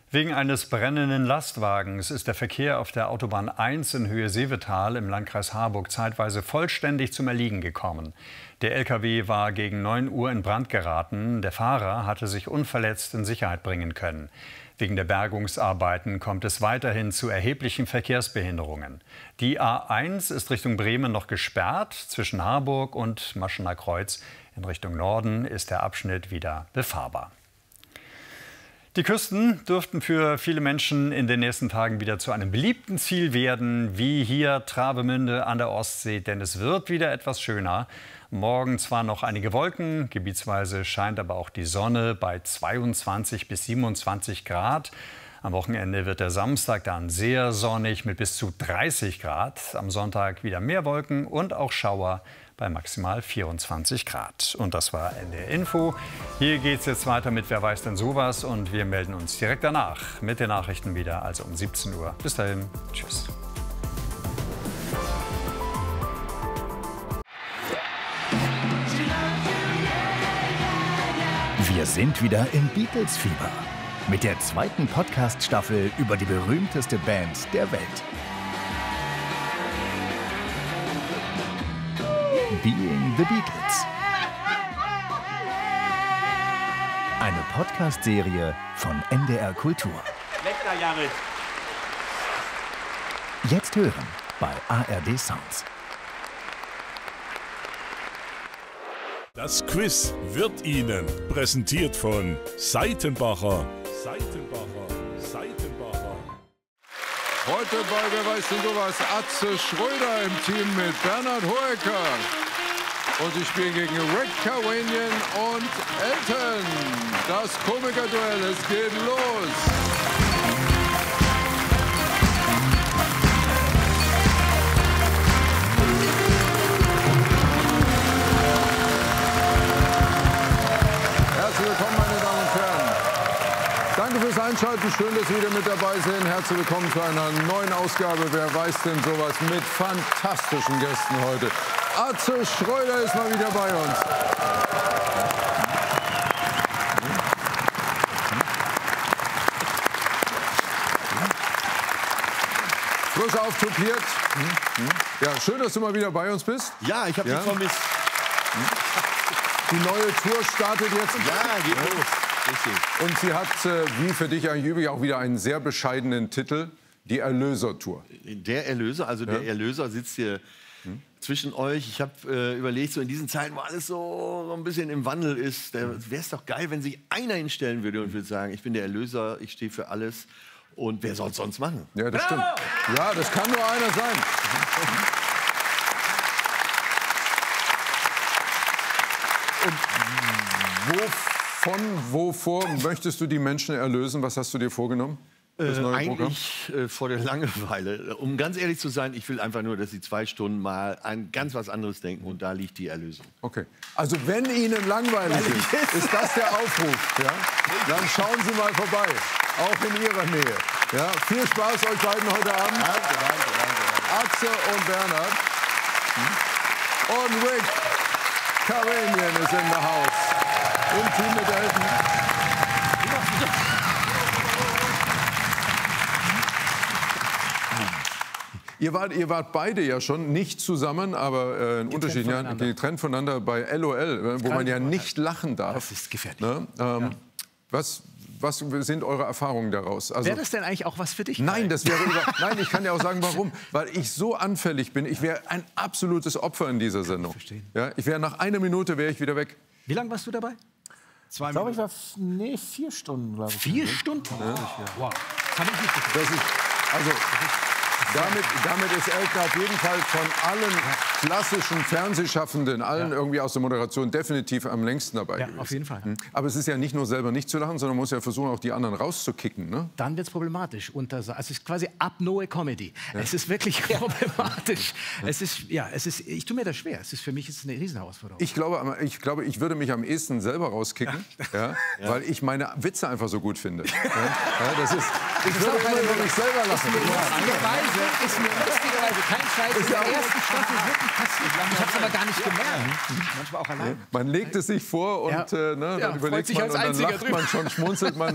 Wegen eines brennenden Lastwagens ist der Verkehr auf der Autobahn 1 in Höhe Seevetal im Landkreis Harburg zeitweise vollständig zum Erliegen gekommen. Der LKW war gegen 9 Uhr in Brand geraten. Der Fahrer hatte sich unverletzt in Sicherheit bringen können. Wegen der Bergungsarbeiten kommt es weiterhin zu erheblichen Verkehrsbehinderungen. Die A1 ist Richtung Bremen noch gesperrt. Zwischen Harburg und Maschener Kreuz in Richtung Norden ist der Abschnitt wieder befahrbar. Die Küsten dürften für viele Menschen in den nächsten Tagen wieder zu einem beliebten Ziel werden, wie hier Travemünde an der Ostsee, denn es wird wieder etwas schöner. Morgen zwar noch einige Wolken, gebietsweise scheint aber auch die Sonne bei 22 bis 27 Grad. Am Wochenende wird der Samstag dann sehr sonnig mit bis zu 30 Grad. Am Sonntag wieder mehr Wolken und auch Schauer bei maximal 24 Grad. Und das war NDR Info. Hier geht es jetzt weiter mit Wer weiß denn sowas? Und wir melden uns direkt danach mit den Nachrichten wieder, also um 17 Uhr. Bis dahin, tschüss. Wir sind wieder im Beatles-Fieber mit der zweiten Podcast-Staffel über die berühmteste Band der Welt. Being the Beatles. Eine Podcast-Serie von NDR Kultur. Jetzt hören bei ARD Sounds. Das Quiz wird Ihnen präsentiert von Seitenbacher. Heute bei Wer weiß denn sowas? Atze Schröder im Team mit Bernhard Hoeker. Und sie spielen gegen Rick Cavanian und Elton. Das Komikerduell, es geht los. Herzlich willkommen, meine Damen und Herren. Danke fürs Einschalten. Schön, dass Sie wieder mit dabei sind. Herzlich willkommen zu einer neuen Ausgabe Wer weiß denn sowas? Mit fantastischen Gästen heute. Atze Schröder ist mal wieder bei uns. Frisch auftupiert. Ja, schön, dass du mal wieder bei uns bist. Ja, ich habe dich vermisst. Die neue Tour startet jetzt. Ja, geht los. Richtig. Und sie hat, wie für dich eigentlich üblich, auch wieder einen sehr bescheidenen Titel. Die Erlöser-Tour. Der Erlöser, also der Erlöser sitzt hier zwischen euch. Ich habe überlegt, so in diesen Zeiten, wo alles so ein bisschen im Wandel ist, wäre es doch geil, wenn sich einer hinstellen würde und würde sagen, ich bin der Erlöser, ich stehe für alles. Und wer soll es sonst machen? Ja, das stimmt. Ja, das kann nur einer sein. Und wovor möchtest du die Menschen erlösen? Was hast du dir vorgenommen? Das neue Programm? Eigentlich vor der Langeweile. Um ganz ehrlich zu sein, ich will einfach nur, dass Sie 2 Stunden mal an ganz was anderes denken. Und da liegt die Erlösung. Okay. Also wenn Ihnen langweilig ist das der Aufruf. Ja? Dann schauen Sie mal vorbei. Auch in Ihrer Nähe. Ja? Viel Spaß euch beiden heute Abend. Danke. Atze und Bernhard. Und Rick Cavanian ist in the house. Im Team mit Elton. Ihr wart beide ja schon nicht zusammen, aber in Unterschieden, getrennt voneinander bei LOL, wo man ja nicht lachen darf. Das ist gefährlich. Ne? Was sind eure Erfahrungen daraus? Also, wäre das denn eigentlich auch was für dich? Nein, nein, ich kann ja auch sagen, warum. Weil ich so anfällig bin. Ich wäre ein absolutes Opfer in dieser Sendung. Ja, ich wäre nach 1 Minute wieder weg. Wie lange warst du dabei? 2 Minuten. Ich war 4 Stunden, glaube ich. 4 Stunden? Ja. Wow. Das habe ich nicht gefunden. Damit ist Elton auf jeden Fall von allen klassischen Fernsehschaffenden, allen irgendwie aus der Moderation definitiv am längsten dabei gewesen. Auf jeden Fall. Aber es ist ja nicht nur selber nicht zu lachen, sondern man muss ja versuchen, auch die anderen rauszukicken. Ne? Dann wird es problematisch. Also es ist quasi Apnoe Comedy. Ja. Es ist wirklich problematisch. Ich tue mir das schwer. Für mich ist es eine Riesenherausforderung. Ich glaube, ich würde mich am ehesten selber rauskicken, weil ich meine Witze einfach so gut finde. Das ist, ich würde immer über mich selber lachen. Ist mir lustigerweise kein Scheiß in der ersten Staffel wirklich passiert. Ich habe es aber gar nicht gemerkt. Manchmal auch allein. Man legt es sich vor und dann überlegt man und dann lacht man schon, schmunzelt man.